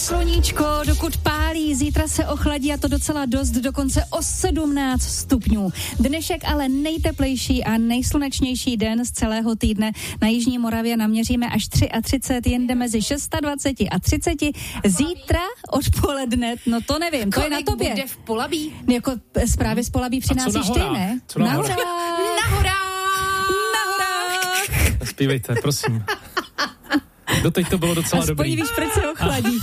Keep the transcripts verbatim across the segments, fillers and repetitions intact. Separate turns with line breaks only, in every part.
sluníčko, dokud pálí, zítra se ochladí a to docela dost, dokonce o sedmnáct stupňů. Dnešek ale nejteplejší a nejslunečnější den z celého týdne. Na Jižní Moravě naměříme až třicet tři, jinde mezi dvacet šest a třicet. Zítra odpoledne, no to nevím, to je na tobě.
Bude v Polabí?
Jako zprávy z Polabí přinášíš ty, ne?
Co na horách?
Na horách!
Na horách!
Zpívejte, prosím. Doteď to bylo docela
Aspoň
dobrý.
víš, proč se ochladí.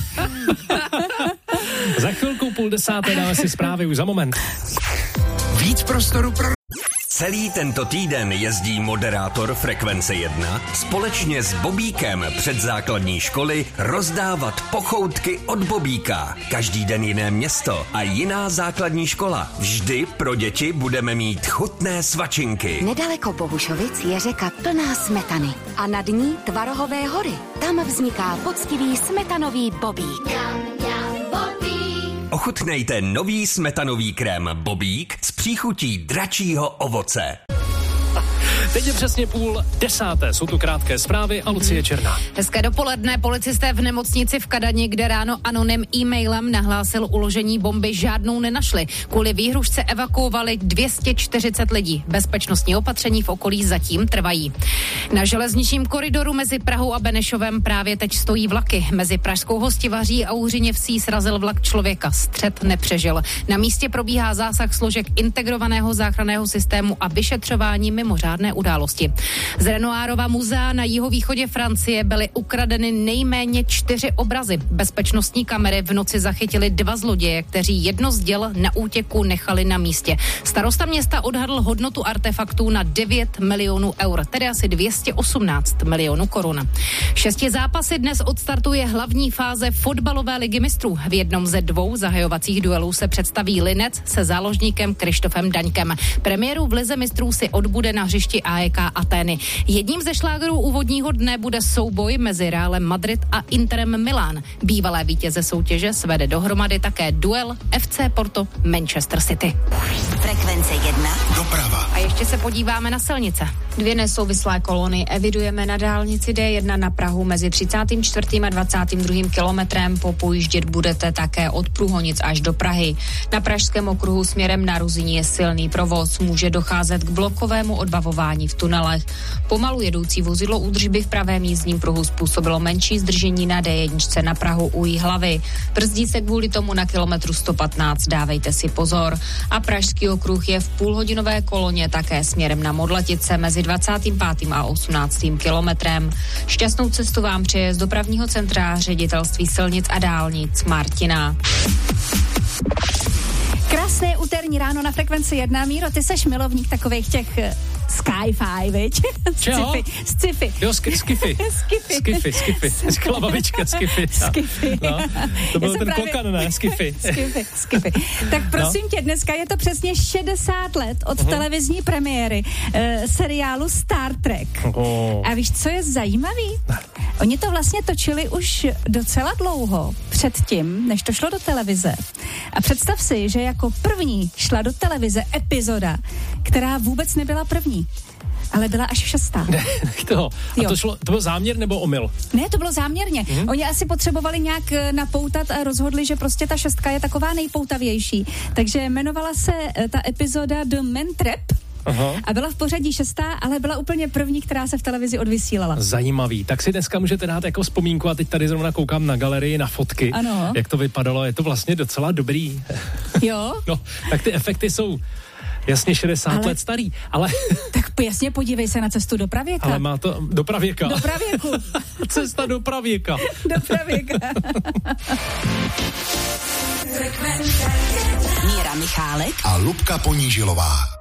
Za chvilku půl desáté dáme si zprávy už za moment.
Víc prostoru pro... Celý tento týden jezdí moderátor Frekvence jedna společně s Bobíkem před základní školy rozdávat pochoutky od Bobíka. Každý den jiné město a jiná základní škola. Vždy pro děti budeme mít chutné svačinky.
Nedaleko Bohušovic je řeka plná smetany a nad ní Tvarohové hory. Tam vzniká poctivý smetanový Bobík.
Ochutnejte nový smetanový krém Bobík s příchutí dračího ovoce.
Teď je přesně půl desáté, jsou tu krátké zprávy a Lucie Černá.
Hezké dopoledne, policisté v nemocnici v Kadani, kde ráno anonym e-mailem nahlásil uložení bomby, žádnou nenašli. Kvůli výhrušce evakuovali dvě stě čtyřicet lidí. Bezpečnostní opatření v okolí zatím trvají. Na železničním koridoru mezi Prahou a Benešovem právě teď stojí vlaky. Mezi pražskou Hostivaří a Úřiněvsí srazil vlak člověka. Střet nepřežil. Na místě probíhá zásah složek integrovaného záchranného systému a vyšetřování mimořádné události. Z Renoirova muzea na jihovýchodě Francie byly ukradeny nejméně čtyři obrazy. Bezpečnostní kamery v noci zachytily dva zloděje, kteří jedno z děl na útěku nechali na místě. Starosta města odhadl hodnotu artefaktů na devět milionů eur, tedy asi dvě stě osmnáct milionů korun. Šesti zápasy dnes odstartuje hlavní fáze fotbalové ligy mistrů. V jednom ze dvou zahajovacích duelů se představí Linec se záložníkem Krištofem Daňkem. Premiéru v lize mistrů si odbude na hřišti A E K Atény. Jedním ze šlágerů úvodního dne bude souboj mezi Realem Madrid a Interem Milán. Bývalé vítěze soutěže svede dohromady také duel F C Porto Manchester City.
Frekvence jedna.
Doprava.
A ještě se podíváme na silnice.
Dvě nesouvislé kolony evidujeme na dálnici D jedna na Prahu mezi třicátým čtvrtým a dvacátým druhým kilometrem. Popojíždět budete také od Průhonic až do Prahy. Na pražském okruhu směrem na Ruzyni je silný provoz. Může docházet k blokovému odbavování v tunelech. Pomalu jedoucí vozidlo údržby v pravém jízdním pruhu způsobilo menší zdržení na D jedna na Prahu u Jihlavy. Brzdí se kvůli tomu na kilometru sto patnáct, dávejte si pozor. A pražský okruh je v půlhodinové koloně také směrem na Modletice mezi dvacátým pátým a osmnáctým kilometrem. Šťastnou cestu vám přeje z dopravního centra Ředitelství silnic a dálnic Martina.
Krásné úterní ráno na Frekvenci jedna. Míro, ty seš milovník takových těch sci-fi, viď?
Čeho?
Sci-fi.
Jo, sk- skify.
Skify.
Skify, skify. Skla babička, skify.
Skify.
No, to byl
Já
ten
jsem právě...
klokan, ne? Skify.
Skify, skify. Tak prosím no. tě, dneska je to přesně šedesát let od uh-huh. televizní premiéry uh, seriálu Star Trek.
Oh.
A víš, co je zajímavý? Oni to vlastně točili už docela dlouho předtím, než to šlo do televize. A představ si, že jako první šla do televize epizoda, která vůbec nebyla první, ale byla až šestá.
to. A to, šlo, to byl záměr nebo omyl?
Ne, to bylo záměrně.
Mm-hmm. Oni
asi potřebovali nějak napoutat a rozhodli, že prostě ta šestka je taková nejpoutavější. Takže jmenovala se ta epizoda The Man Trap. Aha. A byla v pořadí šestá, ale byla úplně první, která se v televizi odvysílala.
Zajímavý. Tak si dneska můžete dát jako vzpomínku a teď tady zrovna koukám na galerii, na fotky.
Ano.
Jak to vypadalo, je to vlastně docela dobrý.
Jo?
No, tak ty efekty jsou jasně šedesát
ale,
let starý, ale...
Tak jasně podívej se na cestu do pravěka.
Ale má to... Do pravěka.
Do pravěku.
Cesta do pravěka.
Do pravěka.
Míra Michálek
a Lubka Ponížilová.